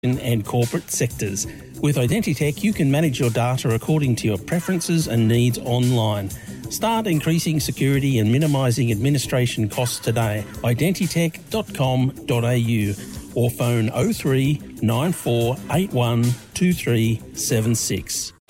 and corporate sectors. With Identitech, you can manage your data according to your preferences and needs online. Start increasing security and minimising administration costs today. Identitech.com.au or phone 03 9481 2376.